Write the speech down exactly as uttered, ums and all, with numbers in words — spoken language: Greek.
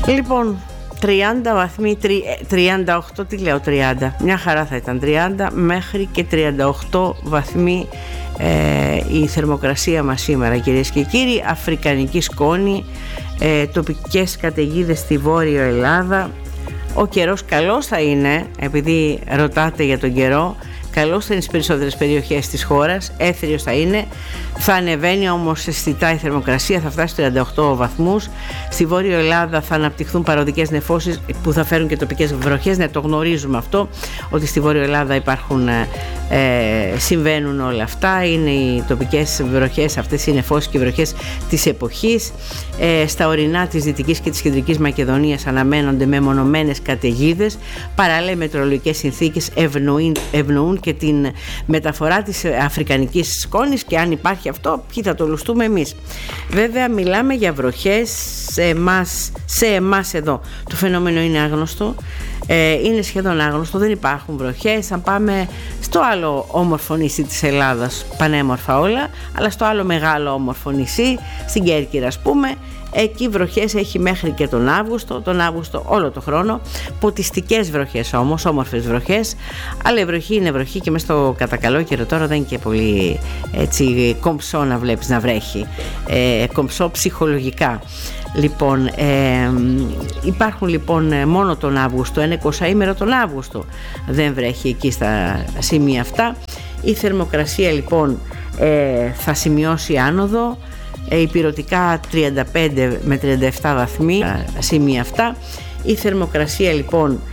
Λοιπόν, τριάντα βαθμοί, τριάντα οκτώ, τι λέω τριάντα, μια χαρά θα ήταν, τριάντα μέχρι και τριάντα οκτώ βαθμοί ε, η θερμοκρασία μας σήμερα, κυρίες και κύριοι. Αφρικανική σκόνη, ε, τοπικές καταιγίδες στη Βόρειο Ελλάδα. Ο καιρός καλός θα είναι, επειδή ρωτάτε για τον καιρό. Καλώς θα είναι στις περισσότερες περιοχές της χώρας, έθριος θα είναι, θα ανεβαίνει όμως αισθητά η θερμοκρασία, θα φτάσει στους τριάντα οκτώ βαθμούς. Στη Βόρειο Ελλάδα θα αναπτυχθούν παροδικές νεφώσεις που θα φέρουν και τοπικές βροχές. Ναι, το γνωρίζουμε αυτό, ότι στη Βόρειο Ελλάδα υπάρχουν, ε, συμβαίνουν όλα αυτά. Είναι οι τοπικές βροχές, αυτές οι νεφώσεις και οι βροχές της εποχής. Ε, στα ορεινά της Δυτικής και της Κεντρικής Μακεδονίας αναμένονται μεμονωμένες καταιγίδες. Παράλληλα, οι μετεωρολογικές συνθήκες ευνοούν, ευνοούν και την μεταφορά της αφρικανικής σκόνης, και αν υπάρχει αυτό, ποιοι θα το λουστούμε εμείς. Βέβαια, μιλάμε για βροχές σε εμάς, σε εμάς εδώ. Το φαινόμενο είναι άγνωστο, ε, είναι σχεδόν άγνωστο, δεν υπάρχουν βροχές. Αν πάμε στο άλλο όμορφο νησί της Ελλάδας, πανέμορφα όλα, αλλά στο άλλο μεγάλο όμορφο νησί, στην Κέρκυρα ας πούμε, εκεί βροχές έχει μέχρι και τον Αύγουστο, τον Αύγουστο όλο το χρόνο, ποτιστικές βροχές όμως, όμορφες βροχές, αλλά η βροχή είναι βροχή και μες στο κατακαλό καιρό τώρα δεν είναι και πολύ έτσι κομψό να βλέπεις να βρέχει, ε, κομψό ψυχολογικά. Λοιπόν, ε, υπάρχουν λοιπόν μόνο τον Αύγουστο, ένα εικοσαήμερο τον Αύγουστο δεν βρέχει εκεί στα σημεία αυτά. Η θερμοκρασία λοιπόν ε, θα σημειώσει άνοδο, ε, υπηρετικά τριάντα πέντε με τριάντα επτά βαθμοί σημεία αυτά. Η θερμοκρασία λοιπόν